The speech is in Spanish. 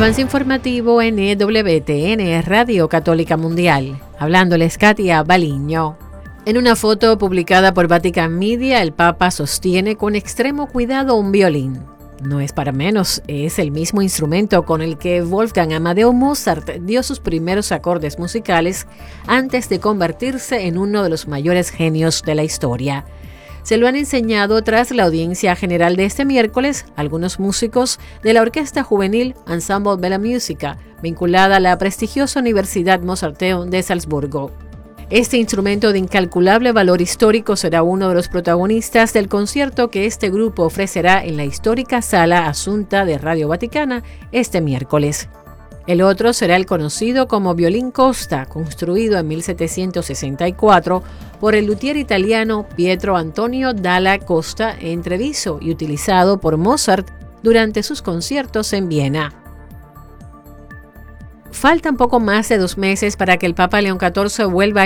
Avance informativo en EWTN, Radio Católica Mundial. Hablándoles Katia Baliño. En una foto publicada por Vatican Media, el Papa sostiene con extremo cuidado un violín. No es para menos, es el mismo instrumento con el que Wolfgang Amadeus Mozart dio sus primeros acordes musicales antes de convertirse en uno de los mayores genios de la historia. Se lo han enseñado tras la audiencia general de este miércoles algunos músicos de la Orquesta Juvenil Ensemble Bella Musica, vinculada a la prestigiosa Universidad Mozarteum de Salzburgo. Este instrumento de incalculable valor histórico será uno de los protagonistas del concierto que este grupo ofrecerá en la histórica Sala Assunta de Radio Vaticana este miércoles. El otro será el conocido como violín Costa, construido en 1764 por el luthier italiano Pietro Antonio Dalla Costa en Treviso y utilizado por Mozart durante sus conciertos en Viena. Faltan poco más de 2 meses para que el Papa León XIV vuelva a